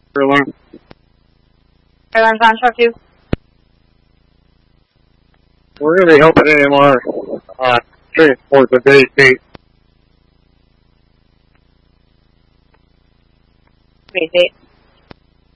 Alarm. Alarm's on, short 2. We're going to be helping AMR transport the base 8. Base 8.